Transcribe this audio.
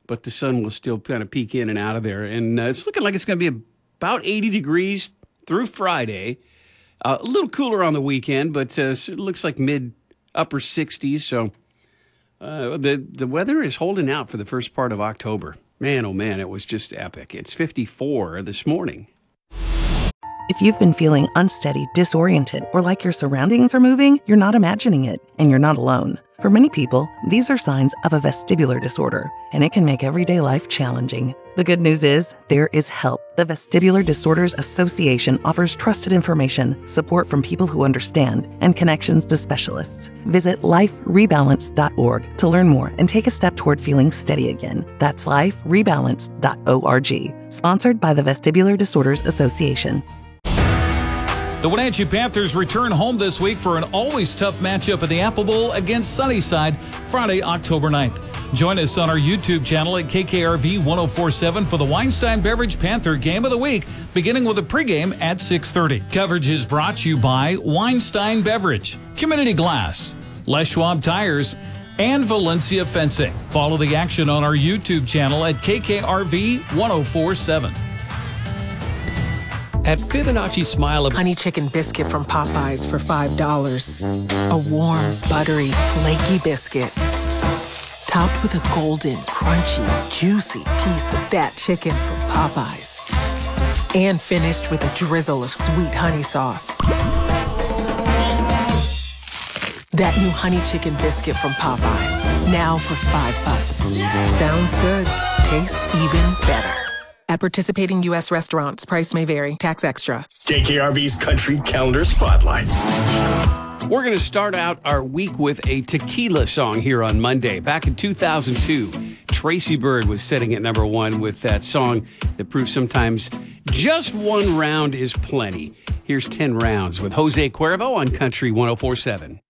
but the sun will still kind of peek in and out of there. And it's looking like it's going to be about 80 degrees through Friday. A little cooler on the weekend, but it looks like mid-upper 60s. So the weather is holding out for the first part of October. Man, oh man, it was just epic. It's 54 this morning. If you've been feeling unsteady, disoriented, or like your surroundings are moving, you're not imagining it, and you're not alone. For many people, these are signs of a vestibular disorder, and it can make everyday life challenging. The good news is, there is help. The Vestibular Disorders Association offers trusted information, support from people who understand, and connections to specialists. Visit liferebalance.org to learn more and take a step toward feeling steady again. That's liferebalance.org. Sponsored by the Vestibular Disorders Association. The Wenatchee Panthers return home this week for an always tough matchup in the Apple Bowl against Sunnyside, Friday, October 9th. Join us on our YouTube channel at KKRV 1047 for the Weinstein Beverage Panther Game of the Week, beginning with a pregame at 6:30. Coverage is brought to you by Weinstein Beverage, Community Glass, Les Schwab Tires, and Valencia Fencing. Follow the action on our YouTube channel at KKRV 1047. At Fibonacci Smile, honey chicken biscuit from Popeyes for $5. A warm, buttery, flaky biscuit. Topped with a golden, crunchy, juicy piece of that chicken from Popeyes. And finished with a drizzle of sweet honey sauce. That new honey chicken biscuit from Popeyes. Now for $5. Sounds good. Tastes even better. At participating U.S. restaurants, price may vary. Tax extra. KKRV's Country Calendar Spotlight. We're going to start out our week with a tequila song here on Monday. Back in 2002, Tracy Byrd was sitting at number one with that song that proves sometimes just one round is plenty. Here's 10 Rounds with Jose Cuervo on Country 1047.